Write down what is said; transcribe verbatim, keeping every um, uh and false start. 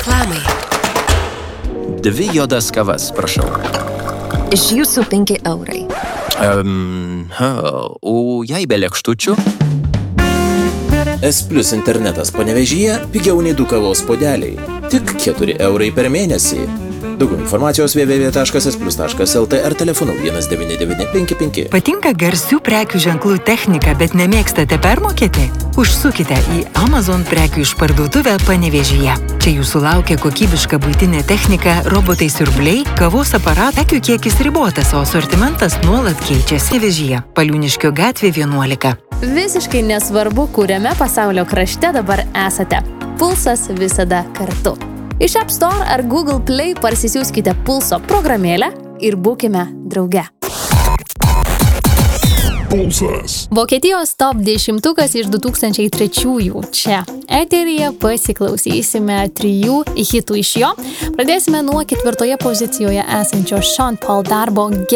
reklamai. Dvi juodas kavas, prašau. Iš jūsų penki eurai. Um, ha, o jei be lėkštučių? S Plus internetas Panevėžyje pigiau nei du kavos puodeliai. Tik keturi eurai per mėnesį. Daugiau informacijos w w w taškas s plus taškas l t ar telefonu vienas devyni devyni penki penki. Patinka garsių prekių ženklų technika, bet nemėgstate permokėti? Užsukite į Amazon prekių išparduotuvę Panevėžyje. Čia jūsų laukia kokybiška buitinė technika, robotai siurbliai, kavos aparatai, prekių kiekis ribotas, o asortimentas nuolat keičiasi. Panevėžyje, Paliūniškio gatvė vienuolika. Visiškai nesvarbu, kuriame pasaulio krašte dabar esate. Pulsas visada kartu. Iš App Store ar Google Play parsisiųskite Pulso programėlę ir būkime drauge. Pulsas. Vokietijos top dešimtukas iš du tūkstančiai trečiųjų. Čia eteryje pasiklausysime trijų hitų iš jo. Pradėsime nuo ketvirtoje pozicijoje esančio Sean Paul darbo